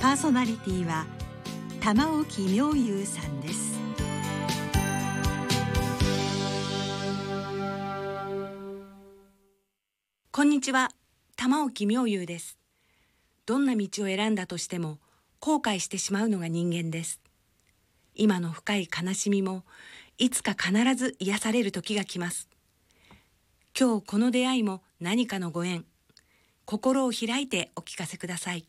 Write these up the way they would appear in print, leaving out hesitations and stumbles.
パーソナリティは玉置妙憂さんです。 こんにちは、玉置妙憂です。どんな道を選んだとしても後悔してしまうのが人間です。今の深い悲しみもいつか必ず癒される時が来ます。今日この出会いも何かのご縁、心を開いてお聞かせください。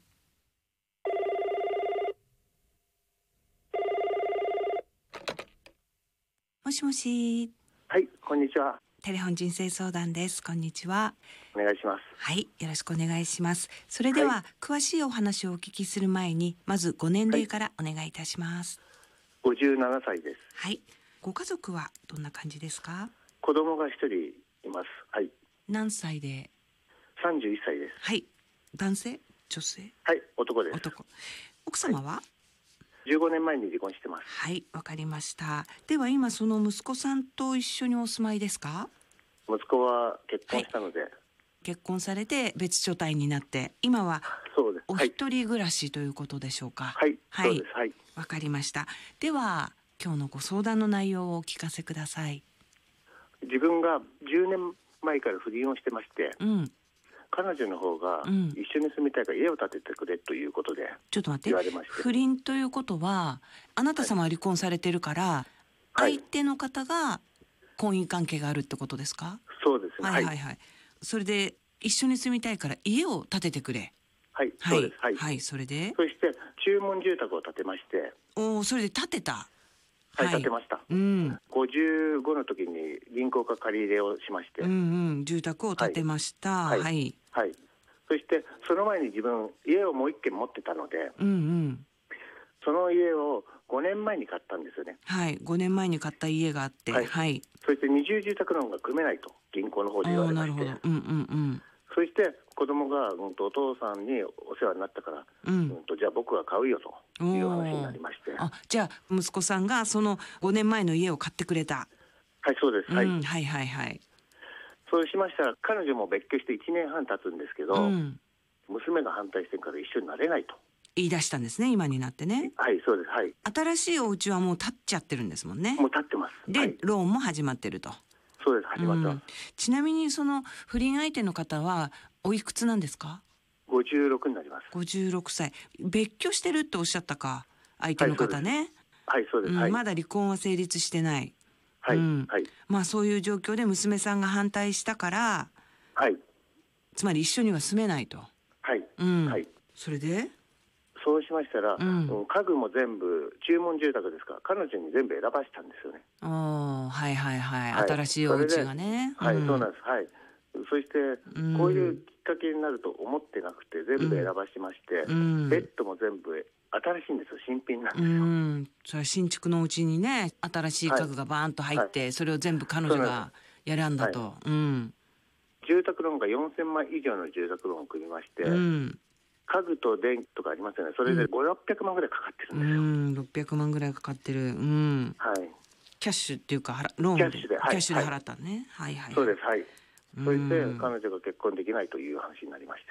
もしもし。 はい、こんにちは。 テレフォン人生相談です。こんにちは。 お願いします。 はい、よろしくお願いします。それでは、詳しいお話をお聞きする前に、まずご年齢からお願いいたします。 57歳です。 はい。ご家族はどんな感じですか？ 子供が一人います。はい。 何歳で？ 31歳です。 はい。男性？女性？ はい、男です。 男。奥様は？ 15年前に離婚してます。 はい、わかりました。では今その息子さんと一緒にお住まいですか？ 息子は結婚したので、 結婚されて別所帯になって、今はそうです。 お一人暮らしということでしょうか？ はい、そうです。はい。 わかりました。では今日のご相談の内容をお聞かせください。 自分が10年前から不倫をしてまして、彼女の方が一緒に住みたいから家を建ててくれということでちょっと待って、 言われまして。 不倫ということはあなた様は離婚されてるから、相手の方が婚姻関係があるってことですか？ そうですね。 それで一緒に住みたいから家を建ててくれ。 はい、そうです。 はい、それでそして注文住宅を建てまして。 それで建てた。 はい、建てました。55の時に銀行から借り入れをしまして、 住宅を建てました。はい。 そしてその前に自分家をもう一軒持ってたので、その家を5年前に買ったんですよね。 はい、5年前に買った家があって、そして二重住宅ローンが組めないと銀行の方で言われまして、そして子供が、お父さんにお世話になったから、じゃあ僕が買うよという話になりまして、 じゃあ息子さんがその5年前の家を買ってくれた。 はい、そうです。そうしましたら彼女も別居して1年半経つんですけど、娘が反対してるから一緒になれないと言い出したんですね、今になってね。 はい、そうです。はい。 新しいお家はもう建っちゃってるんですもんね。 もう建ってます。 で、ローンも始まってると。 そうです、始まってます。 ちなみにその不倫相手の方はおいくつなんですか ？56になります。 56歳。別居してるっておっしゃったか、相手の方ね。 はい、そうです。 まだ離婚は成立してない。まあそういう状況で娘さんが反対したから、つまり一緒には住めないと。それでそうしましたら、家具も全部注文住宅ですから彼女に全部選ばしたんですよね。 新しいお家がね。 そうなんです。そしてこういうきっかけになると思ってなくて全部選ばしまして、ベッドも全部新しいんですよ。新品なんですよ。 それは新築のうちにね、新しい家具がバーンと入って、それを全部彼女がやらんだと。 住宅ローンが4000万以上の住宅ローンを組みまして、家具と電気とかありますよね。それで500-600万ぐらいかかってるんですよ。 600万ぐらいかかってる。キャッシュっていうかローンでキャッシュで払ったね。 そうです。そして彼女が結婚できないという話になりまして、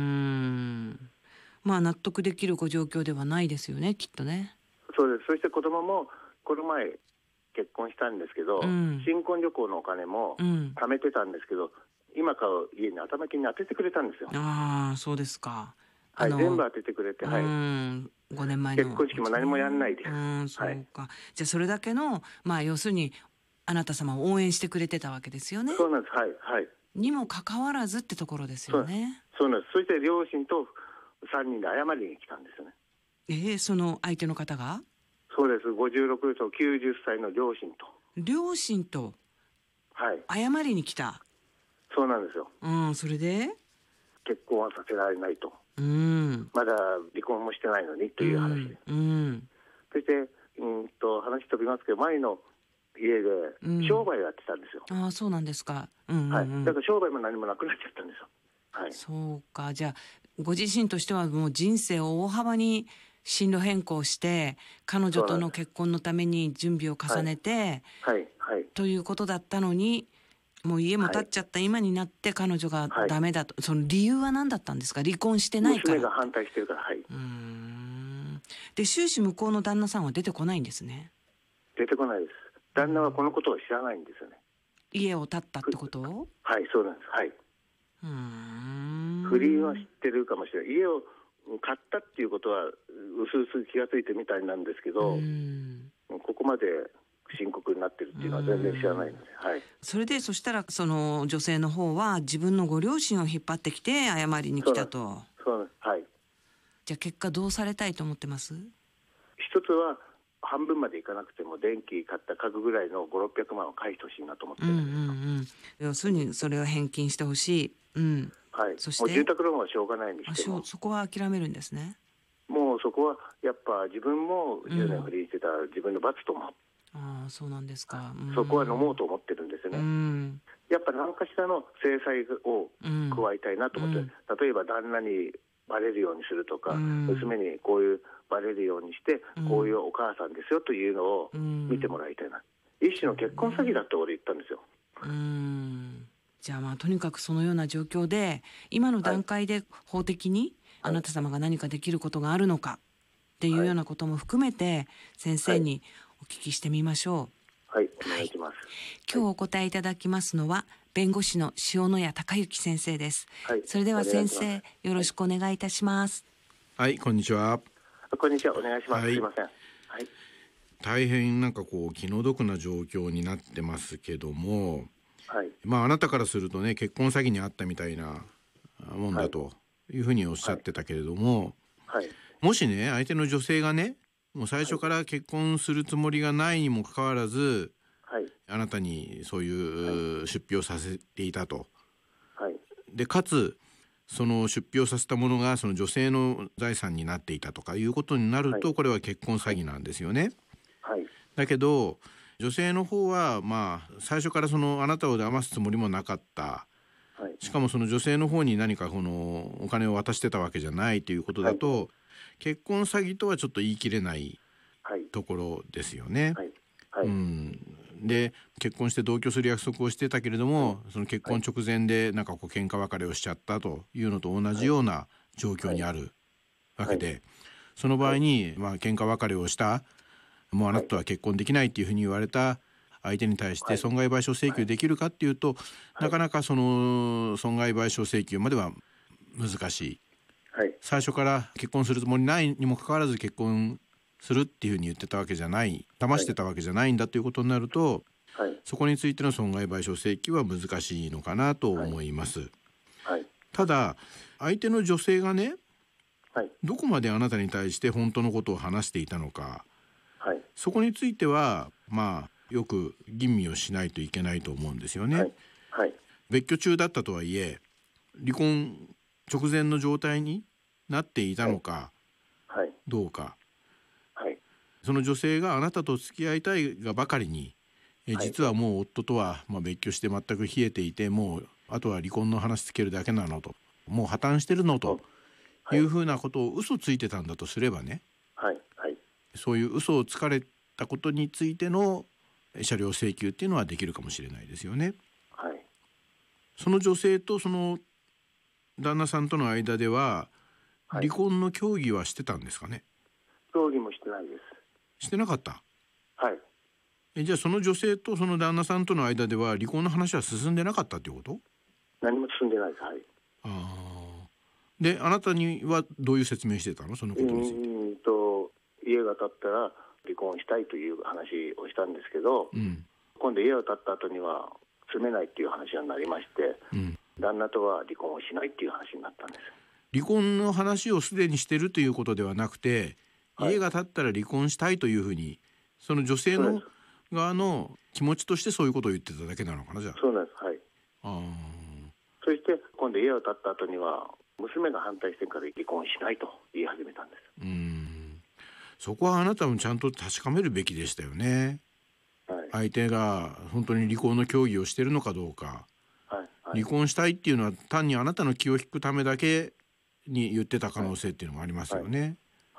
まあ納得できるご状況ではないですよね、きっとね。 そうです。そして子供もこの前結婚したんですけど、新婚旅行のお金も貯めてたんですけど、今買う家に頭金に当ててくれたんですよ。 そうですか。 全部当ててくれて、 5年前の結婚式も何もやんないで。 そうか。じゃあそれだけの要するにあなた様を応援してくれてたわけですよね。 そうなんです。 にもかかわらずってところですよね。 そうなんです。そして両親と3人で謝りに来たんですよね。 その相手の方が？ そうです。56と90歳の両親と謝りに来た。 そうなんですよ。 それで結婚はさせられないと。まだ離婚もしてないのにという話で。そして話飛びますけど、前の家で商売をやってたんですよ。 そうなんですか。 だから商売も何もなくなっちゃったんですよ。 そうか。じゃあご自身としてはもう人生を大幅に進路変更して彼女との結婚のために準備を重ねて、ということだったのに、もう家も建っちゃった今になって彼女がダメだと、その理由は何だったんですか？離婚してないから。 娘が反対してるから。 で終始向こうの旦那さんは出てこないんですね。 出てこないです。旦那はこのことを知らないんですよね。 家を建ったってことを。 はい、そうなんです。はい。不倫は知ってるかもしれない。家を買ったっていうことはうすうす気がついてみたいなんですけど、ここまで深刻になってるっていうのは全然知らないので、はい。 それでそしたらその女性の方は自分のご両親を引っ張ってきて謝りに来たと。 そうなんです。はい。 じゃあ結果どうされたいと思ってます？ 一つは半分までいかなくても電気買った家具ぐらいの5、600万を返してほしいなと思ってるんですよ。 要するにそれを返金してほしい。 はい。 そしてもう住宅ローンはしょうがないにしても、 そこは諦めるんですね。 もうそこはやっぱ自分も10年不倫してた自分の罰と思って、 そうなんですか。 そこは飲もうと思ってるんですね。やっぱ何かしらの制裁を加えたいなと思って、例えば旦那にバレるようにするとか、娘にこういうバレるようにして、こういうお母さんですよというのを見てもらいたいな。一種の結婚詐欺だって俺言ったんですよ。 じゃあとにかくそのような状況で今の段階で法的にあなた様が何かできることがあるのかっていうようなことも含めて先生にお聞きしてみましょう。はい、お願いします。 今日お答えいただきますのは弁護士の塩谷隆之先生です。それでは先生よろしくお願いいたします。 はい、こんにちは。 こんにちは、お願いします。すいません。 大変なんか気の毒な状況になってますけども、あなたからするとね、結婚詐欺にあったみたいなもんだというふうにおっしゃってたけれども、もしね、相手の女性がね、もう最初から結婚するつもりがないにもかかわらず、あなたにそういう出費をさせていたと。でかつその出費をさせたものがその女性の財産になっていたとかいうことになると、これは結婚詐欺なんですよね。だけど女性の方は最初からあなたを騙すつもりもなかった、しかもその女性の方に何かお金を渡してたわけじゃないということだと、結婚詐欺とはちょっと言い切れないところですよね。で結婚して同居する約束をしてたけれども、その結婚直前でなんか喧嘩別れをしちゃったというのと同じような状況にあるわけで、その場合に喧嘩別れをした、もうあなたとは結婚できないっていうふうに言われた相手に対して損害賠償請求できるかっていうと、なかなかその損害賠償請求までは難しい。最初から結婚するつもりないにもかかわらず結婚するっていうふうに言ってたわけじゃない、騙してたわけじゃないんだということになると、そこについての損害賠償請求は難しいのかなと思います。ただ相手の女性がね、どこまであなたに対して本当のことを話していたのか、そこについてはよく吟味をしないといけないと思うんですよね。別居中だったとはいえ離婚直前の状態になっていたのかどうか、その女性があなたと付き合いたいがばかりに、実はもう夫とは別居して全く冷えていて、もうあとは離婚の話つけるだけなのと、もう破綻してるのというふうなことを嘘ついてたんだとすればね、そういう嘘をつかれたことについての車両請求っていうのはできるかもしれないですよね。その女性とその旦那さんとの間では離婚の協議はしてたんですかね。 協議もしてないです。 してなかった。じゃあその女性とその旦那さんとの間では離婚の話は進んでなかったっていうこと？ 何も進んでないです。 であなたにはどういう説明してたの、そのことについて？ 家が建ったら離婚したいという話をしたんですけど、今度家を建った後には住めないっていう話になりまして、旦那とは離婚をしないっていう話になったんです。 離婚の話をすでにしてるということではなくて、家が建ったら離婚したいというふうにその女性の側の気持ちとしてそういうことを言ってただけなのかな。じゃあそうなんです。そして今度家を建った後には娘が反対してから離婚しないと言い始めたんです。 そこはあなたもちゃんと確かめるべきでしたよね。相手が本当に離婚の協議をしているのかどうか。離婚したいっていうのは単にあなたの気を引くためだけに言ってた可能性っていうのもありますよね。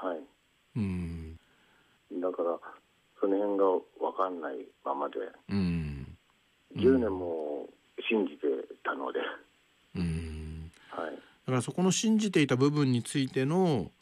だからその辺が分かんないままで、10年も信じてたので、 だからそこの信じていた部分についての